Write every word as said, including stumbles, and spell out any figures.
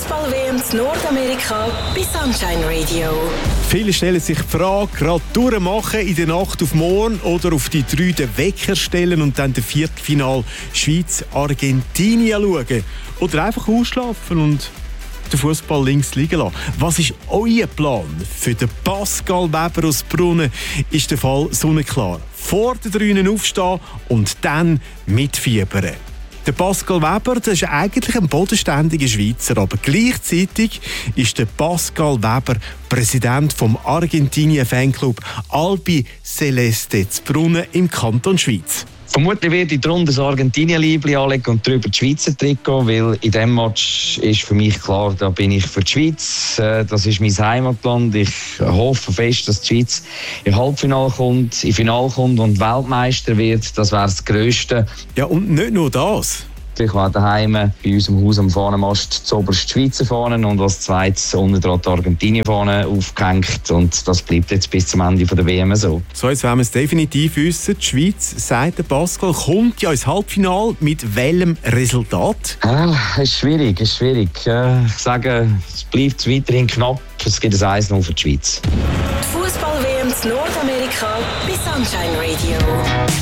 Fußball-W M in Nordamerika bei Sunshine Radio. Viele stellen sich die Frage, gerade durchmachen in der Nacht auf morgen oder auf die drei den Wecker stellen und dann das Viertelfinale Schweiz-Argentinien schauen. Oder einfach ausschlafen und den Fußball links liegen lassen. Was ist euer Plan? Für den Pascal Weber aus Brunnen ist der Fall sonnenklar. Vor den Drünen aufstehen und dann mitfiebern. Der Pascal Weber, das ist eigentlich ein bodenständiger Schweizer, aber gleichzeitig ist der Pascal Weber Präsident vom Argentinien-Fanclub Albi Celeste zu Brunnen im Kanton Schweiz. Vermutlich werde ich darunter das Argentinien-Liebli anlegen und drüber die Schweizer Trikot, weil in diesem Match ist für mich klar, da bin ich für die Schweiz. Das ist mein Heimatland. Ich hoffe fest, dass die Schweiz im Halbfinale kommt, im Finale kommt und Weltmeister wird. Das wäre das Grösste. Ja, und nicht nur das. Ich war daheim bei uns im Haus am Fahnenmast zuoberst die Schweizer Fahnen und als zweites unten dran die Argentinien-Fahne aufgehängt. Und das bleibt jetzt bis zum Ende der W M so. So, jetzt wollen wir es definitiv wissen. Die Schweiz, sagt der Pascal, kommt ja ins Halbfinale. Mit welchem Resultat? Ah, es ist schwierig, es ist schwierig. Ich sage, es bleibt weiterhin knapp. Es gibt ein eins null für die Schweiz. Die Fußball-W M in Nordamerika bei Sunshine Radio.